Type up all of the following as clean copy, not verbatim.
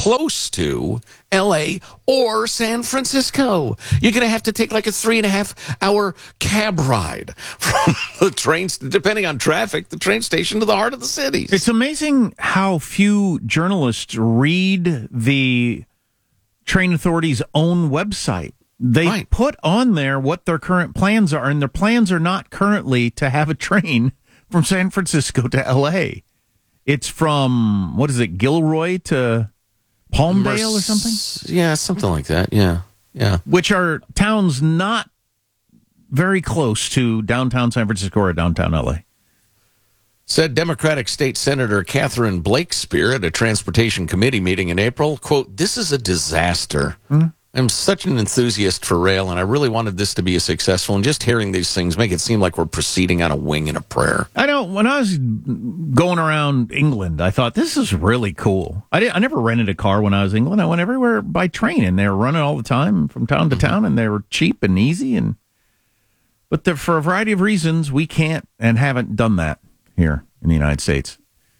close to L.A. or San Francisco. You're going to have to take like a 3.5-hour cab ride from the trains, depending on traffic, the train station to the heart of the city. It's amazing how few journalists read the train authority's own website. They put on there what their current plans are, and their plans are not currently to have a train from San Francisco to L.A. It's from, what is it, Gilroy to Palmdale or something? Yeah, something like that, yeah. Which are towns not very close to downtown San Francisco or downtown L.A. Said Democratic State Senator Catherine Blakespear at a transportation committee meeting in April, quote, "This is a disaster. I'm such an enthusiast for rail, and I really wanted this to be a successful, and just hearing these things make it seem like we're proceeding on a wing and a prayer." I know, when I was going around England, I thought, this is really cool. I never rented a car when I was in England. I went everywhere by train, and they were running all the time from town to town, and they were cheap and easy. But for a variety of reasons, we can't and haven't done that here in the United States.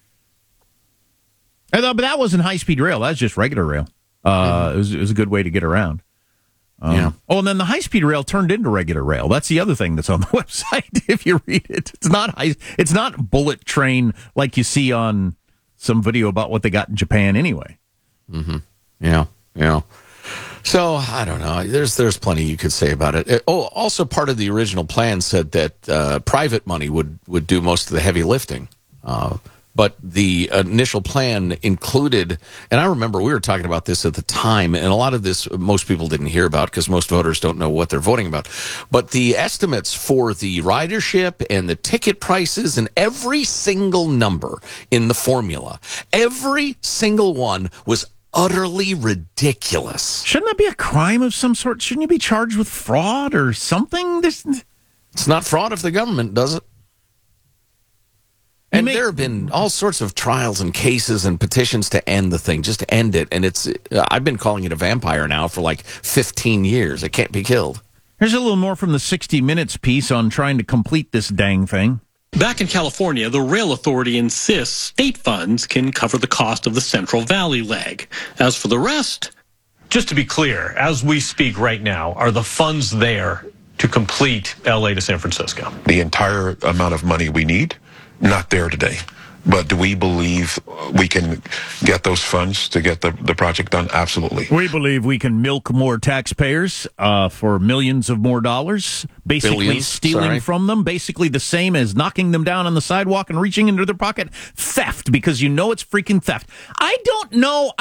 But that wasn't high-speed rail. That was just regular rail. It was a good way to get around. Oh, and then the high-speed rail turned into regular rail. That's the other thing that's on the website. If you read it, it's not bullet train like you see on some video about what they got in Japan anyway. Yeah. So I don't know. There's plenty you could say about it. Also, part of the original plan said that private money would do most of the heavy lifting. But the initial plan included, and I remember we were talking about this at the time, and a lot of this most people didn't hear about because most voters don't know what they're voting about. But the estimates for the ridership and the ticket prices and every single number in the formula, every single one was utterly ridiculous. Shouldn't that be a crime of some sort? Shouldn't you be charged with fraud or something? It's not fraud if the government does it. And there have been all sorts of trials and cases and petitions to end the thing, just to end it. And I've been calling it a vampire now for like 15 years. It can't be killed. Here's a little more from the 60 Minutes piece on trying to complete this dang thing. Back in California, the Rail Authority insists state funds can cover the cost of the Central Valley leg. As for the rest... Just to be clear, as we speak right now, are the funds there to complete L.A. to San Francisco? The entire amount of money we need? Not there today. But do we believe we can get those funds to get the project done? Absolutely. We believe we can milk more taxpayers for millions of more dollars, basically stealing from them, basically the same as knocking them down on the sidewalk and reaching into their pocket. Theft, because you know it's freaking theft. I don't know.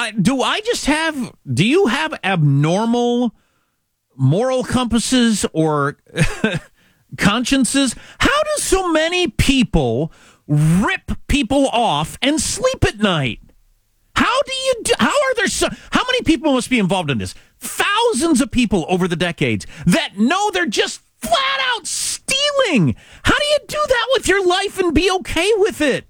Do you have abnormal moral compasses or consciences? How do so many people rip people off and sleep at night? How many people must be involved in this? Thousands of people over the decades that know they're just flat out stealing. How do you do that with your life and be okay with it?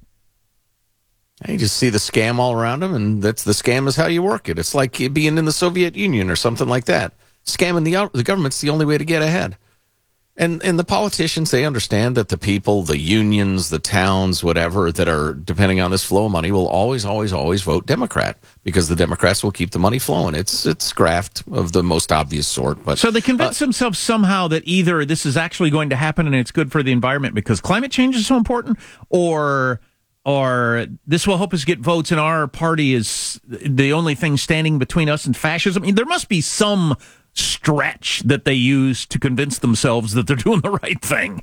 You just see the scam all around them, and the scam is how you work it. It's like being in the Soviet Union or something like that. Scamming the government's the only way to get ahead. And the politicians, they understand that the people, the unions, the towns, whatever, that are depending on this flow of money will always, always, always vote Democrat because the Democrats will keep the money flowing. It's graft of the most obvious sort. But so they convince themselves somehow that either this is actually going to happen and it's good for the environment because climate change is so important, or this will help us get votes and our party is the only thing standing between us and fascism. I mean, there must be some stretch that they use to convince themselves that they're doing the right thing.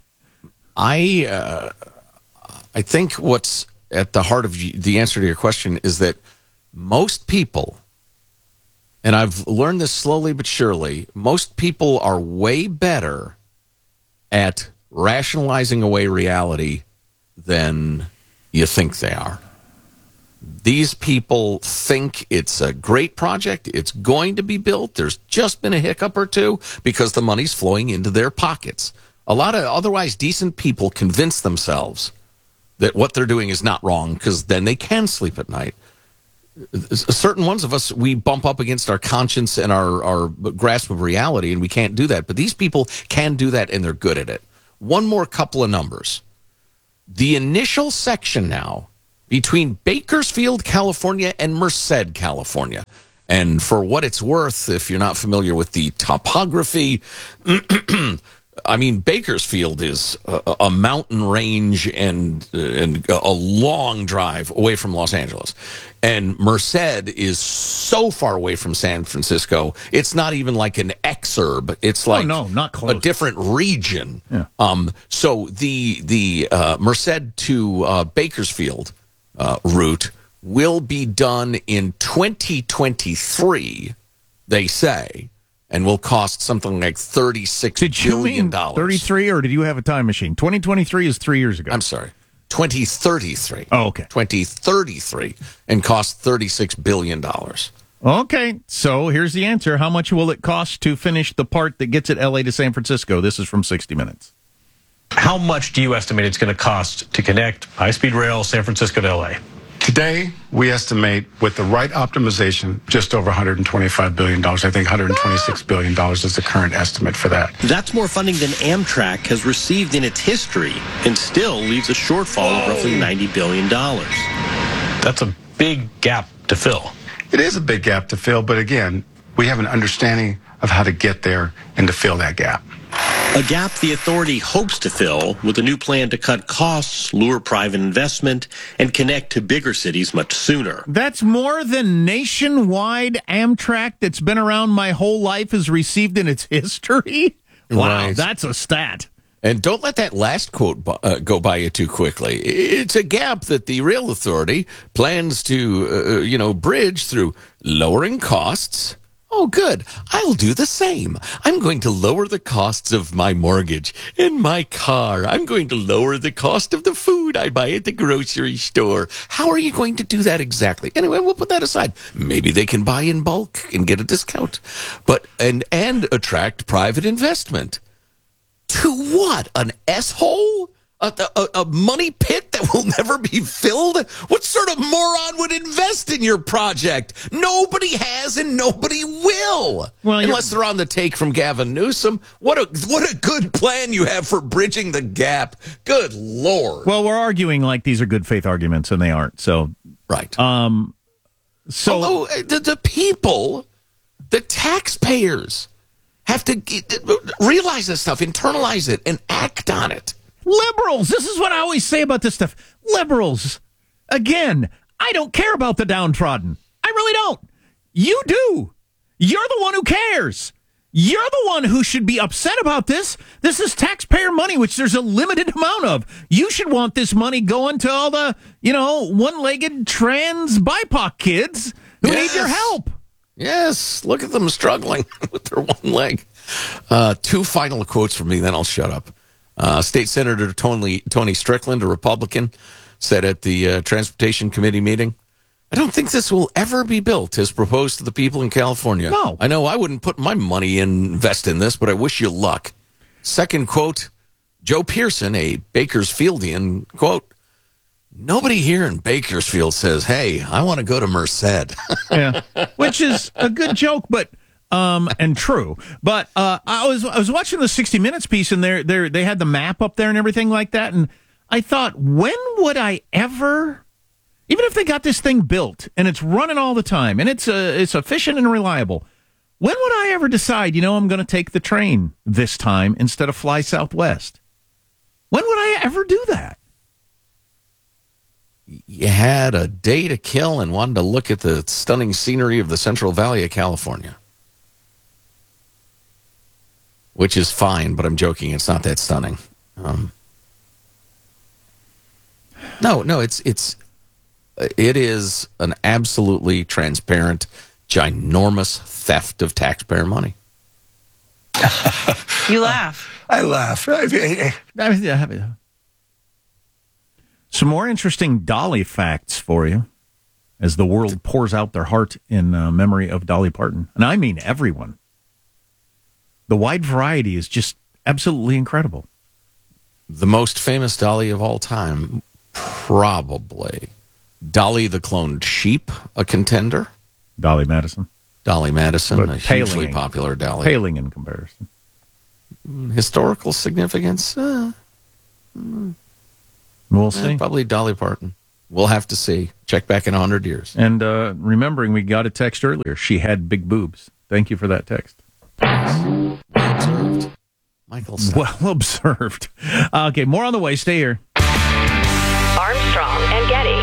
I think what's at the heart of the answer to your question is that most people, and I've learned this slowly but surely, most people are way better at rationalizing away reality than you think they are. These people think it's a great project. It's going to be built. There's just been a hiccup or two because the money's flowing into their pockets. A lot of otherwise decent people convince themselves that what they're doing is not wrong because then they can sleep at night. Certain ones of us, we bump up against our conscience and our grasp of reality, and we can't do that. But these people can do that, and they're good at it. One more couple of numbers. The initial section now between Bakersfield, California, and Merced, California. And for what it's worth, if you're not familiar with the topography, I mean, Bakersfield is a mountain range and a long drive away from Los Angeles. And Merced is so far away from San Francisco, it's not even like an exurb. It's like not close. A different region. Yeah. So the Merced to Bakersfield route will be done in 2023, they say, and will cost something like $36 billion. 33, or did you have a time machine? 2023 is 3 years ago. I'm sorry. 2033. Oh, okay. 2033 and cost $36 billion. Okay, so here's the answer. How much will it cost to finish the part that gets it LA to San Francisco? This is from 60 Minutes. How much do you estimate it's going to cost to connect high-speed rail San Francisco to LA? Today, we estimate with the right optimization, just over $125 billion. I think $126 billion is the current estimate for that. That's more funding than Amtrak has received in its history and still leaves a shortfall of roughly $90 billion. That's a big gap to fill. It is a big gap to fill, but again, we have an understanding of how to get there and to fill that gap. A gap the authority hopes to fill with a new plan to cut costs, lure private investment, and connect to bigger cities much sooner. That's more than nationwide Amtrak that's been around my whole life has received in its history? Wow, Right. that's a stat. And don't let that last quote go by you too quickly. It's a gap that the rail authority plans to, bridge through lowering costs. Oh, good. I'll do the same. I'm going to lower the costs of my mortgage and my car. I'm going to lower the cost of the food I buy at the grocery store. How are you going to do that exactly? Anyway, we'll put that aside. Maybe they can buy in bulk and get a discount, and attract private investment. To what? An S-hole? A money pit that will never be filled? What sort of moron would invest in your project? Nobody has and nobody will. Well, unless they're on the take from Gavin Newsom. What a good plan you have for bridging the gap. Good Lord. Well, we're arguing like these are good faith arguments, and they aren't. So, Right. so Although the people, the taxpayers, have to realize this stuff, internalize it, and act on it. liberals, this is what I always say about this stuff. Liberals, again, I don't care about the downtrodden. I really don't. You do. You're the one who cares. You're the one who should be upset about this. This is taxpayer money, which there's a limited amount of. You should want this money going to all the, one-legged trans BIPOC kids who need your help. Yes, look at them struggling with their one leg. Two final quotes from me, then I'll shut up. State Senator Tony Strickland, a Republican, said at the Transportation Committee meeting, I don't think this will ever be built as proposed to the people in California. No. I know I wouldn't put my money invest in this, but I wish you luck. Second quote, Joe Pearson, a Bakersfieldian, quote, nobody here in Bakersfield says, hey, I want to go to Merced. Yeah, which is a good joke, but and true. But I was watching the 60 Minutes piece, and they had the map up there and everything like that, and I thought, when would I ever, even if they got this thing built and it's running all the time and it's efficient and reliable, when would I ever decide, I'm going to take the train this time instead of fly Southwest? When would I ever do that? You had a day to kill and wanted to look at the stunning scenery of the Central Valley of California. Which is fine, but I'm joking. It's not that stunning. No, it is an absolutely transparent, ginormous theft of taxpayer money. You laugh. I laugh. Some more interesting Dolly facts for you as the world pours out their heart in memory of Dolly Parton. And I mean everyone. The wide variety is just absolutely incredible. The most famous Dolly of all time, probably. Dolly the Cloned Sheep, a contender. Dolly Madison. Dolly Madison, But a hugely paling. popular Dolly. Paling in comparison. Historical significance? We'll see. Probably Dolly Parton. We'll have to see. Check back in 100 years. And remembering, we got a text earlier. She had big boobs. Thank you for that text. Well observed. Michael said. Well observed. Okay, more on the way. Stay here. Armstrong and Getty.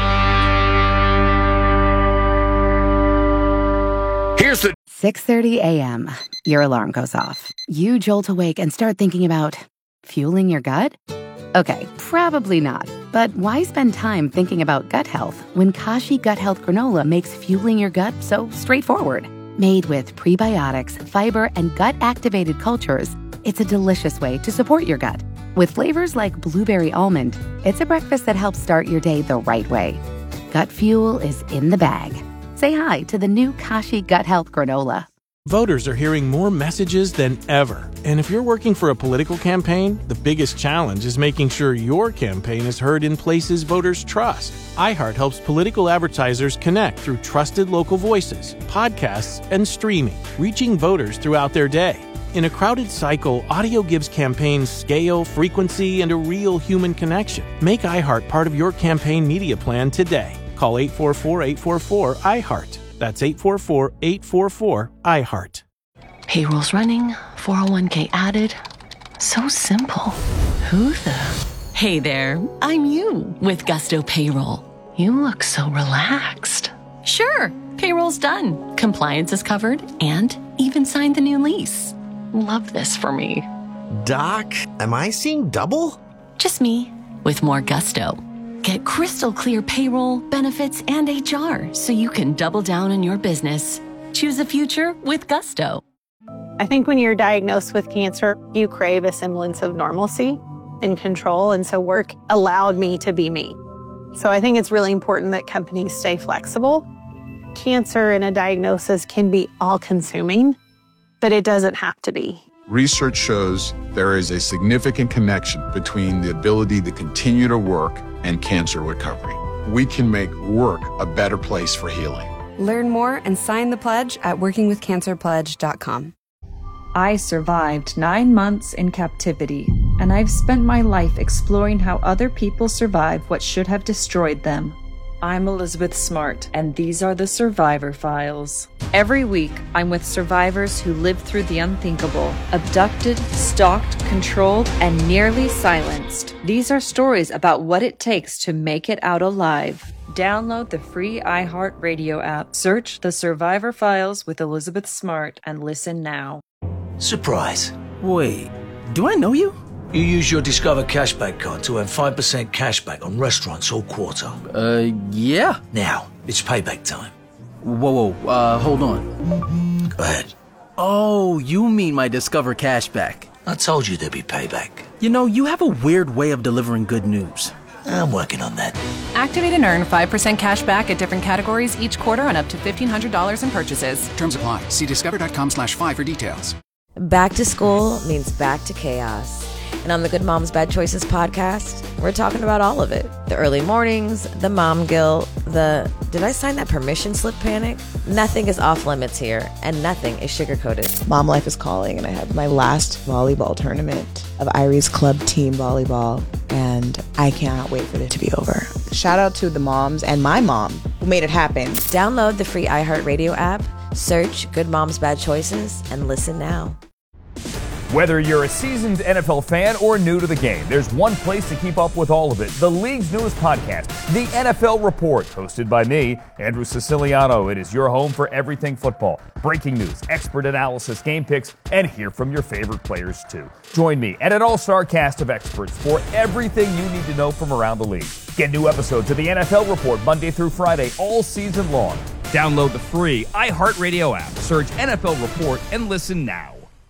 Here's the 6:30 a.m. Your alarm goes off. You jolt awake and start thinking about fueling your gut? Okay, probably not. But why spend time thinking about gut health when Kashi Gut Health Granola makes fueling your gut so straightforward? Made with prebiotics, fiber, and gut-activated cultures, it's a delicious way to support your gut. With flavors like blueberry almond, it's a breakfast that helps start your day the right way. Gut fuel is in the bag. Say hi to the new Kashi Gut Health Granola. Voters are hearing more messages than ever. And if you're working for a political campaign, the biggest challenge is making sure your campaign is heard in places voters trust. iHeart helps political advertisers connect through trusted local voices, podcasts, and streaming, reaching voters throughout their day. In a crowded cycle, audio gives campaigns scale, frequency, and a real human connection. Make iHeart part of your campaign media plan today. Call 844-844-iHeart. That's 844-844-iHeart. Payroll's running, 401k added. So simple. Who the? Hey there, I'm you with Gusto Payroll. You look so relaxed. Sure, payroll's done. Compliance is covered and even signed the new lease. Love this for me. Doc, am I seeing double? Just me with more gusto. Get crystal clear payroll, benefits, and HR so you can double down in your business. Choose a future with Gusto. I think when you're diagnosed with cancer, you crave a semblance of normalcy and control, and so work allowed me to be me. So I think it's really important that companies stay flexible. Cancer and a diagnosis can be all-consuming, but it doesn't have to be. Research shows there is a significant connection between the ability to continue to work and cancer recovery. We can make work a better place for healing. Learn more and sign the pledge at workingwithcancerpledge.com. I survived 9 months in captivity, and I've spent my life exploring how other people survive what should have destroyed them. I'm Elizabeth Smart, and these are the Survivor Files. Every week, I'm with survivors who lived through the unthinkable, abducted, stalked, controlled, and nearly silenced. These are stories about what it takes to make it out alive. Download the free iHeartRadio app. Search The Survivor Files with Elizabeth Smart and listen now. Surprise. Wait, do I know you? You use your Discover Cashback card to earn 5% cashback on restaurants all quarter. Yeah. Now, it's payback time. Whoa, hold on. Go ahead. Oh, you mean my Discover Cashback. I told you there'd be payback. You know, you have a weird way of delivering good news. I'm working on that. Activate and earn 5% cash back at different categories each quarter on up to $1,500 in purchases. Terms apply. See discover.com/5 for details. Back to school means back to chaos. And on the Good Moms Bad Choices podcast, we're talking about all of it. The early mornings, the mom guilt, the did I sign that permission slip panic? Nothing is off limits here, and nothing is sugar-coated. Mom life is calling, and I had my last volleyball tournament of Irie's club team volleyball, and I cannot wait for it to be over. Shout out to the moms and my mom who made it happen. Download the free iHeartRadio app, search Good Moms Bad Choices, and listen now. Whether you're a seasoned NFL fan or new to the game, there's one place to keep up with all of it. The league's newest podcast, The NFL Report, hosted by me, Andrew Siciliano. It is your home for everything football. Breaking news, expert analysis, game picks, and hear from your favorite players, too. Join me and an all-star cast of experts for everything you need to know from around the league. Get new episodes of The NFL Report Monday through Friday all season long. Download the free iHeartRadio app. Search NFL Report and listen now.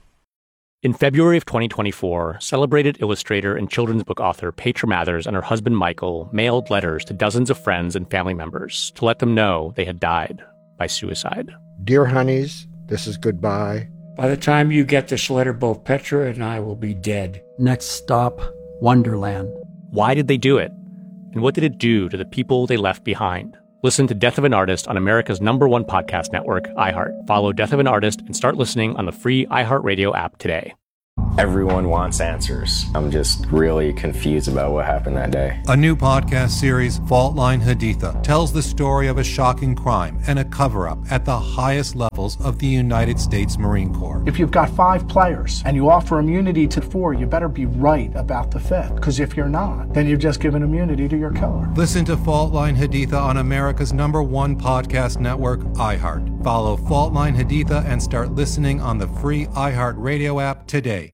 In February of 2024, celebrated illustrator and children's book author Petra Mathers and her husband Michael mailed letters to dozens of friends and family members to let them know they had died by suicide. Dear honeys, this is goodbye. By the time you get this letter, both Petra and I will be dead. Next stop, Wonderland. Why did they do it? And what did it do to the people they left behind? Listen to Death of an Artist on America's #1 podcast network, iHeart. Follow Death of an Artist and start listening on the free iHeartRadio app today. Everyone wants answers. I'm just really confused about what happened that day. A new podcast series, Fault Line Haditha, tells the story of a shocking crime and a cover-up at the highest levels of the United States Marine Corps. If you've got 5 players and you offer immunity to 4, you better be right about the 5th. Because if you're not, then you've just given immunity to your killer. Listen to Fault Line Haditha on America's #1 podcast network, iHeart. Follow Fault Line Haditha and start listening on the free iHeart Radio app today.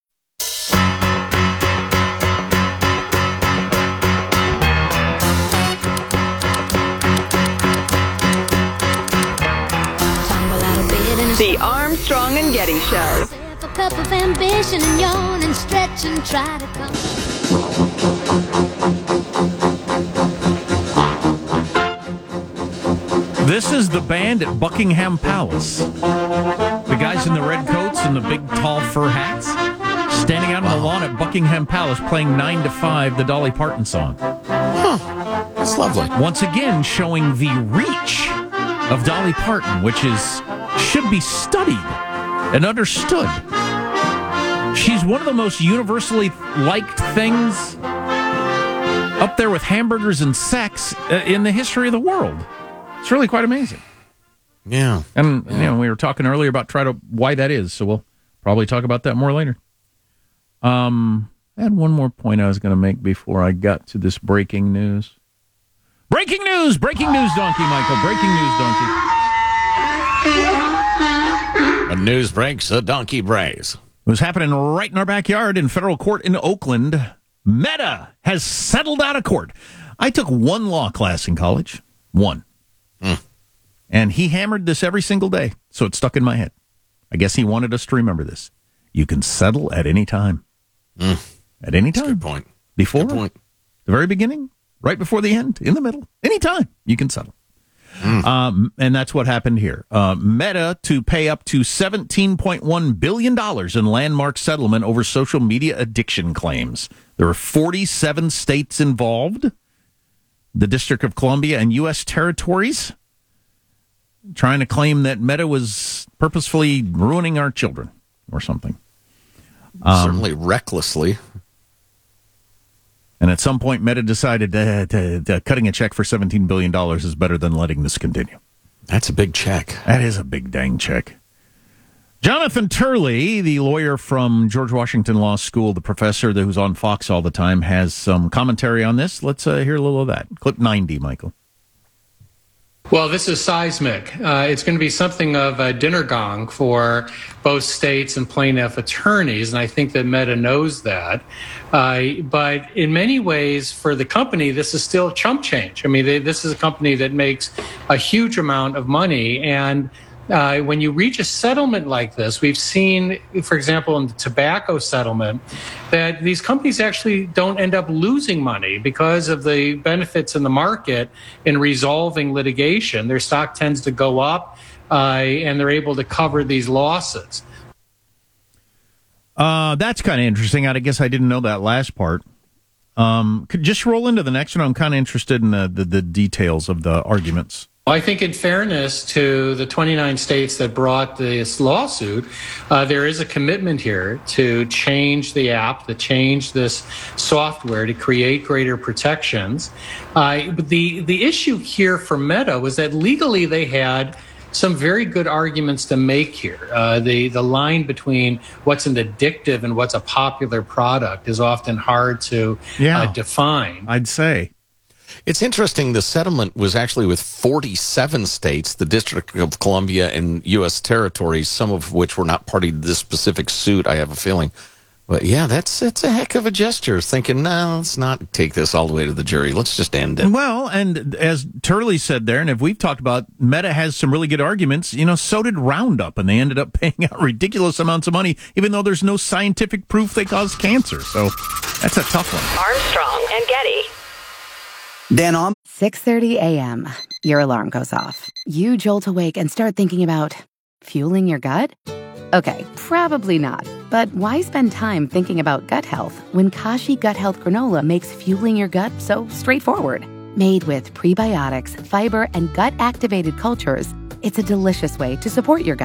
The Armstrong and Getty Show. A cup of ambition and yawn and stretch and try to come. This is the band at Buckingham Palace. The guys in the red coats and the big tall fur hats standing out on the lawn at Buckingham Palace playing 9 to 5, the Dolly Parton song. That's lovely. Once again showing the reach of Dolly Parton, which should be studied and understood. She's one of the most universally liked things, up there with hamburgers and sex, in the history of the world. It's really quite amazing. Yeah. And we were talking earlier about why that is, so we'll probably talk about that more later. I had one more point I was going to make before I got to this breaking news. Breaking news, donkey, Michael. Breaking news, donkey. A news breaks, a donkey brays. It was happening right in our backyard in federal court in Oakland. Meta has settled out of court. I took one law class in college. One. And he hammered this every single day, so it stuck in my head. I guess he wanted us to remember this. You can settle at any time. At any time. Good point. Before? Good point. The very beginning? Right before the end? In the middle? Anytime you can settle. And that's what happened here. Meta to pay up to $17.1 billion in landmark settlement over social media addiction claims. There are 47 states involved, the District of Columbia and U.S. territories, trying to claim that Meta was purposefully ruining our children or something. Certainly recklessly. And at some point, Meta decided that cutting a check for $17 billion is better than letting this continue. That's a big check. That is a big dang check. Jonathan Turley, the lawyer from George Washington Law School, the professor who's on Fox all the time, has some commentary on this. Let's hear a little of that. Clip 90, Michael. Well, this is seismic. It's going to be something of a dinner gong for both states and plaintiff attorneys, and I think that Meta knows that. But in many ways, for the company, this is still chump change. I mean, this is a company that makes a huge amount of money, and when you reach a settlement like this, we've seen, for example, in the tobacco settlement, that these companies actually don't end up losing money because of the benefits in the market in resolving litigation. Their stock tends to go up, and they're able to cover these losses. That's kind of interesting. I guess I didn't know that last part. Could just roll into the next one. I'm kind of interested in the details of the arguments. I think in fairness to the 29 states that brought this lawsuit, there is a commitment here to change the app, to change this software to create greater protections. But the issue here for Meta was that legally they had some very good arguments to make here. The line between what's an addictive and what's a popular product is often hard to define. I'd say. It's interesting, the settlement was actually with 47 states, the District of Columbia and U.S. territories, some of which were not party to this specific suit, I have a feeling. But yeah, it's a heck of a gesture, thinking, no, let's not take this all the way to the jury. Let's just end it. Well, and as Turley said there, and if we've talked about, Meta has some really good arguments, so did Roundup, and they ended up paying out ridiculous amounts of money, even though there's no scientific proof they cause cancer. So that's a tough one. Armstrong and Getty. Then on 6:30 a.m., your alarm goes off. You jolt awake and start thinking about fueling your gut? Okay, probably not. But why spend time thinking about gut health when Kashi Gut Health Granola makes fueling your gut so straightforward? Made with prebiotics, fiber, and gut-activated cultures, it's a delicious way to support your gut.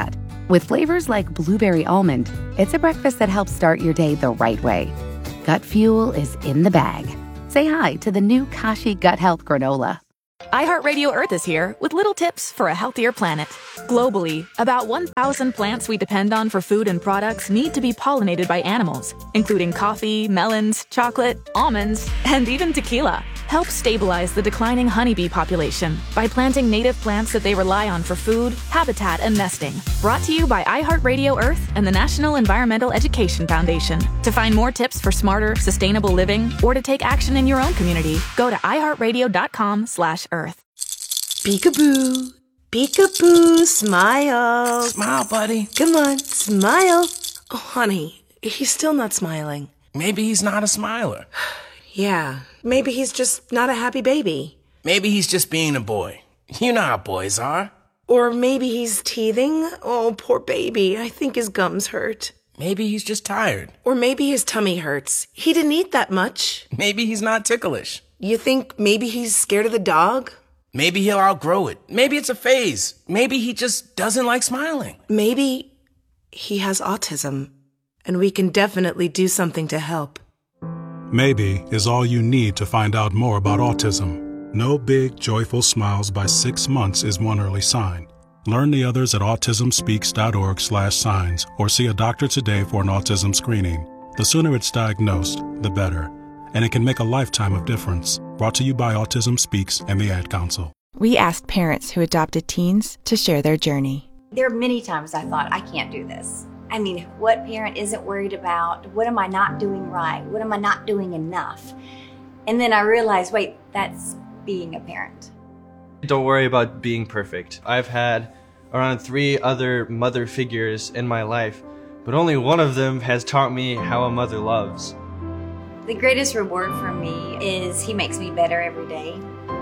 With flavors like blueberry almond, it's a breakfast that helps start your day the right way. Gut Fuel is in the bag. Say hi to the new Kashi Gut Health Granola. iHeartRadio Earth is here with little tips for a healthier planet. Globally, about 1,000 plants we depend on for food and products need to be pollinated by animals, including coffee, melons, chocolate, almonds, and even tequila. Help stabilize the declining honeybee population by planting native plants that they rely on for food, habitat, and nesting. Brought to you by iHeartRadio Earth and the National Environmental Education Foundation. To find more tips for smarter, sustainable living, or to take action in your own community, go to iHeartRadio.com/Earth. Peekaboo. Peekaboo. Smile. Smile, buddy. Come on, smile. Oh, honey, he's still not smiling. Maybe he's not a smiler. Yeah, maybe he's just not a happy baby. Maybe he's just being a boy. You know how boys are. Or maybe he's teething. Oh, poor baby. I think his gums hurt. Maybe he's just tired. Or maybe his tummy hurts. He didn't eat that much. Maybe he's not ticklish. You think maybe he's scared of the dog? Maybe he'll outgrow it. Maybe it's a phase. Maybe he just doesn't like smiling. Maybe he has autism, and we can definitely do something to help. Maybe is all you need to find out more about autism. No big, joyful smiles by 6 months is one early sign. Learn the others at autismspeaks.org/signs or see a doctor today for an autism screening. The sooner it's diagnosed, the better. And it can make a lifetime of difference. Brought to you by Autism Speaks and the Ad Council. We asked parents who adopted teens to share their journey. There are many times I thought, I can't do this. I mean, what parent isn't worried about? What am I not doing right? What am I not doing enough? And then I realized, wait, that's being a parent. Don't worry about being perfect. I've had around 3 other mother figures in my life, but only one of them has taught me how a mother loves. The greatest reward for me is he makes me better every day.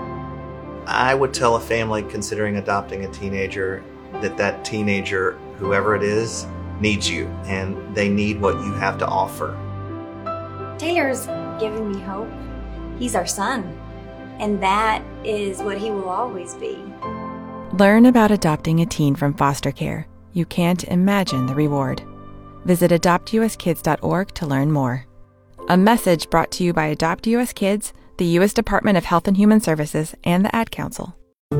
I would tell a family considering adopting a teenager that teenager, whoever it is, needs you, and they need what you have to offer. Taylor's giving me hope. He's our son, and that is what he will always be. Learn about adopting a teen from foster care. You can't imagine the reward. Visit adoptuskids.org to learn more. A message brought to you by Adopt US Kids, the U.S. Department of Health and Human Services, and the Ad Council.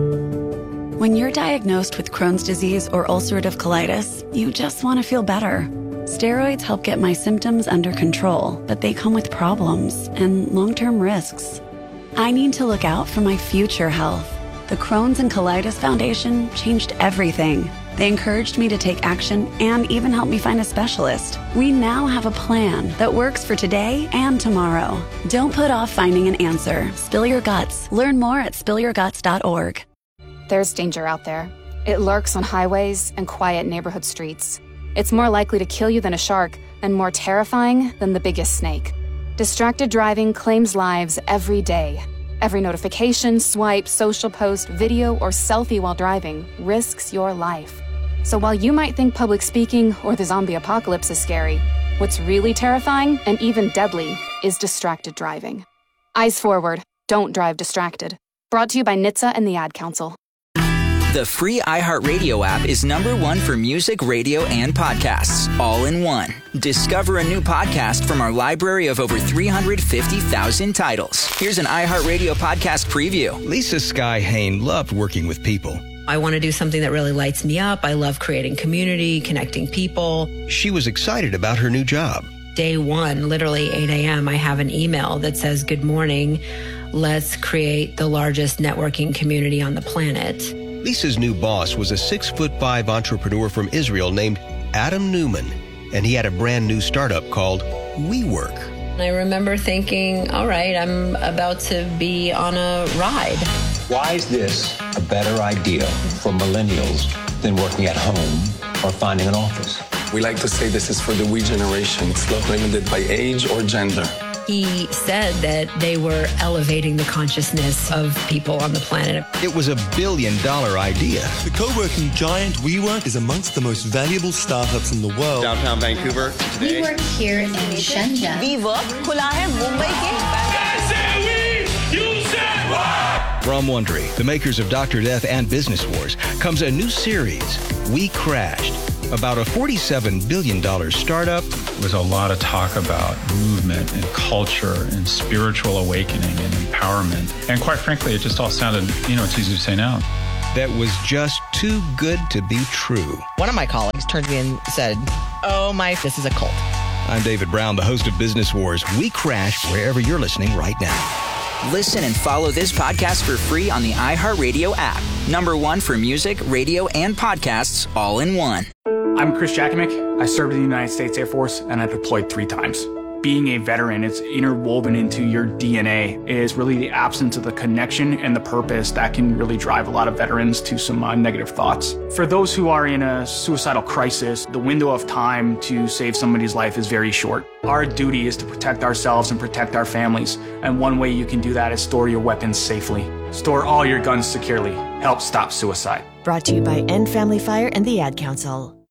When you're diagnosed with Crohn's disease or ulcerative colitis, you just want to feel better. Steroids help get my symptoms under control, but they come with problems and long-term risks. I need to look out for my future health. The Crohn's and Colitis Foundation changed everything. They encouraged me to take action and even helped me find a specialist. We now have a plan that works for today and tomorrow. Don't put off finding an answer. Spill your guts. Learn more at spillyourguts.org. There's danger out there. It lurks on highways and quiet neighborhood streets. It's more likely to kill you than a shark and more terrifying than the biggest snake. Distracted driving claims lives every day. Every notification, swipe, social post, video, or selfie while driving risks your life. So while you might think public speaking or the zombie apocalypse is scary, what's really terrifying and even deadly is distracted driving. Eyes forward. Don't drive distracted. Brought to you by NHTSA and the Ad Council. The free iHeartRadio app is #1 for music, radio, and podcasts, all in one. Discover a new podcast from our library of over 350,000 titles. Here's an iHeartRadio podcast preview. Lisa Sky Hain loved working with people. I want to do something that really lights me up. I love creating community, connecting people. She was excited about her new job. Day one, literally 8 a.m., I have an email that says, "Good morning. Let's create the largest networking community on the planet." Lisa's new boss was a 6'5" entrepreneur from Israel named Adam Newman, and he had a brand new startup called WeWork. I remember thinking, all right, I'm about to be on a ride. Why is this a better idea for millennials than working at home or finding an office? We like to say this is for the we generation. It's not limited by age or gender. He said that they were elevating the consciousness of people on the planet. It was $1 billion idea. The co-working giant WeWork is amongst the most valuable startups in the world. Downtown Vancouver today. We work here in Shenzhen. WeWork खुला है मुंबई के. From Wondery, the makers of Dr. Death and Business Wars, comes a new series, We Crashed, about a $47 billion startup. There's a lot of talk about movement and culture and spiritual awakening and empowerment. And quite frankly, it just all sounded, it's easy to say now. That was just too good to be true. One of my colleagues turned to me and said, this is a cult. I'm David Brown, the host of Business Wars. We crash wherever you're listening right now. Listen and follow this podcast for free on the iHeartRadio app. #1 for music, radio, and podcasts all in one. I'm Chris Jakimick. I served in the United States Air Force, and I deployed 3 times. Being a veteran, it's interwoven into your DNA. It is really the absence of the connection and the purpose that can really drive a lot of veterans to some negative thoughts. For those who are in a suicidal crisis, the window of time to save somebody's life is very short. Our duty is to protect ourselves and protect our families. And one way you can do that is store your weapons safely. Store all your guns securely. Help stop suicide. Brought to you by End Family Fire and the Ad Council.